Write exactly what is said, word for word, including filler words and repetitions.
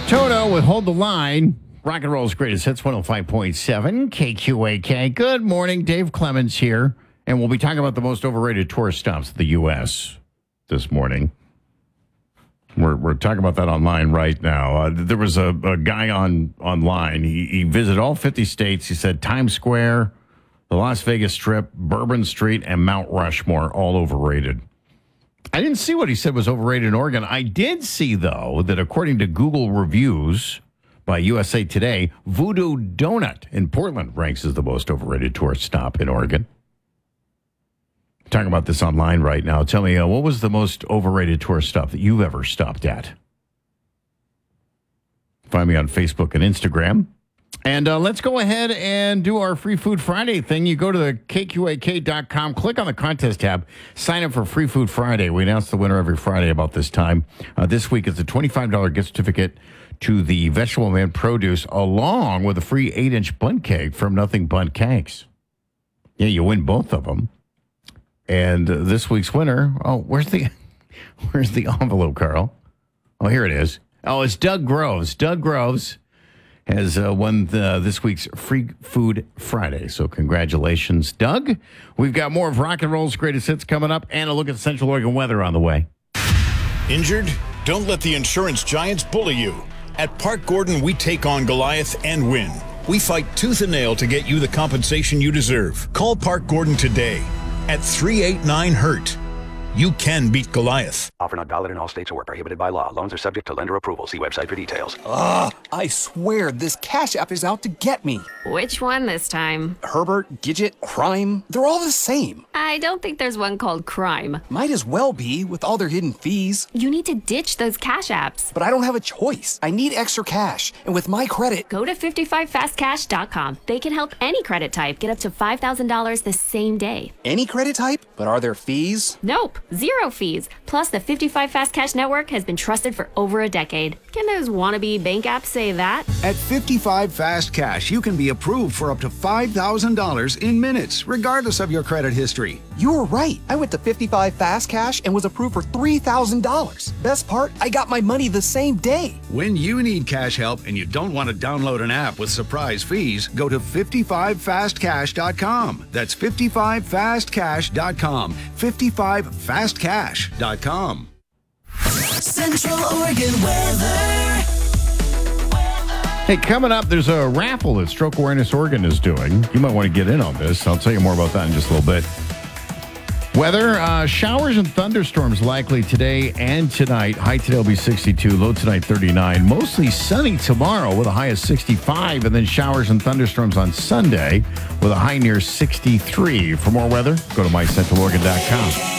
Toto with Hold the Line. Rock and Roll's greatest hits, one oh five point seven K Q A K. Good morning. Dave Clemens here. And we'll be talking about the most overrated tourist stops in the U S this morning. We're we're talking about that online right now. Uh, there was a, a guy on online. He, he visited all fifty states. He said Times Square, the Las Vegas Strip, Bourbon Street, and Mount Rushmore, all overrated. I didn't see what he said was overrated in Oregon. I did see, though, that according to Google reviews by U S A Today, Voodoo Donut in Portland ranks as the most overrated tourist stop in Oregon. Talking about this online right now. Tell me, uh, what was the most overrated tourist stop that you've ever stopped at? Find me on Facebook and Instagram. And uh, let's go ahead and do our Free Food Friday thing. You go to the K Q A K dot com, click on the contest tab, sign up for Free Food Friday. We announce the winner every Friday about this time. Uh, this week it's a twenty-five dollars gift certificate to the Vegetable Man Produce, along with a free eight-inch bun cake from Nothing Bun Cakes. Yeah, you win both of them. And uh, this week's winner, oh, where's the where's the envelope, Carl? Oh, here it is. Oh, it's Doug Groves. Doug Groves has uh, won the, this week's Free Food Friday. So congratulations, Doug. We've got more of Rock and Roll's greatest hits coming up and a look at Central Oregon weather on the way. Injured? Don't let the insurance giants bully you. At Park Gordon, we take on Goliath and win. We fight tooth and nail to get you the compensation you deserve. Call Park Gordon today at three eight nine hurt. You can beat Goliath. Offer not valid in all states or prohibited by law. Loans are subject to lender approval. See website for details. Ugh, I swear this Cash App is out to get me. Which one this time? Herbert, Gidget, Crime, they're all the same. I don't think there's one called Crime. Might as well be with all their hidden fees. You need to ditch those Cash Apps. But I don't have a choice. I need extra cash. And with my credit... Go to fifty-five fast cash dot com. They can help any credit type get up to five thousand dollars the same day. Any credit type? But are there fees? Nope. Zero fees. Plus, the fifty-five Fast Cash Network has been trusted for over a decade. Can those wannabe bank apps say that? At fifty-five Fast Cash, you can be approved for up to five thousand dollars in minutes, regardless of your credit history. You were right. I went to fifty-five Fast Cash and was approved for three thousand dollars. Best part, I got my money the same day. When you need cash help and you don't want to download an app with surprise fees, go to fifty-five fast cash dot com. That's fifty-five fast cash dot com. fifty-five fast cash dot com. Central Oregon weather. Hey, coming up, there's a raffle that Stroke Awareness Oregon is doing. You might want to get in on this. I'll tell you more about that in just a little bit. Weather, uh, showers and thunderstorms likely today and tonight. High today will be sixty-two, low tonight thirty-nine. Mostly sunny tomorrow with a high of sixty-five, and then showers and thunderstorms on Sunday with a high near sixty-three. For more weather, go to my central oregon dot com.